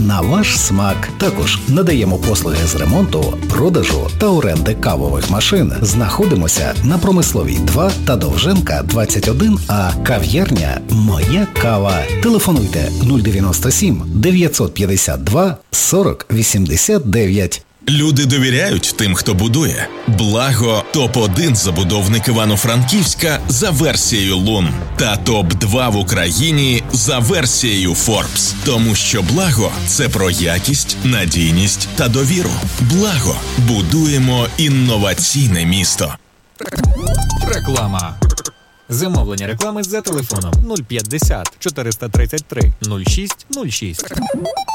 на ваш смак. Також надаємо послуги з ремонту, продажу та оренди кавових машин. Знаходимося на Промисловій 2 та Довженка 21А. Кав'ярня «Моя кава». Телефонуйте 097 952 40 89. Люди довіряють тим, хто будує. Благо топ-1 забудовник Івано-Франківська за версією Лун та топ-2 в Україні за версією Forbes. Тому що Благо – це про якість, надійність та довіру. Благо. Будуємо інноваційне місто. Реклама. Замовлення реклами за телефоном 050 433 06 06.